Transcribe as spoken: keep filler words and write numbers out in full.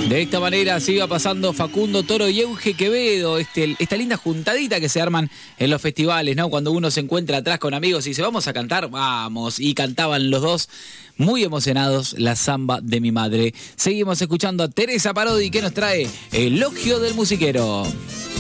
De esta manera se iba pasando Facundo Toro y Euge Quevedo, este, esta linda juntadita que se arman en los festivales, ¿no? Cuando uno se encuentra atrás con amigos y dice, vamos a cantar, vamos. Y cantaban los dos muy emocionados la samba de mi madre. Seguimos escuchando a Teresa Parodi que nos trae Elogio del Musiquero.